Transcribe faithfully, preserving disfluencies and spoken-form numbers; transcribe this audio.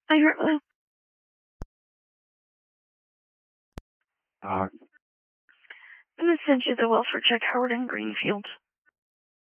I heard Lou. Uh, I'm gonna send you the welfare check, Howard and Greenfield.